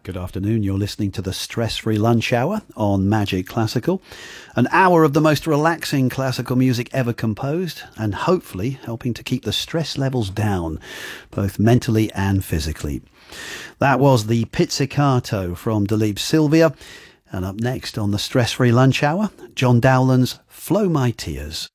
Good afternoon. You're listening to the Stress-Free Lunch Hour on Magic Classical. An hour of the most relaxing classical music ever composed, and hopefully helping to keep the stress levels down, both mentally and physically. That was the Pizzicato from Dilip Sylvia. And up next on the Stress-Free Lunch Hour, John Dowland's Flow My Tears.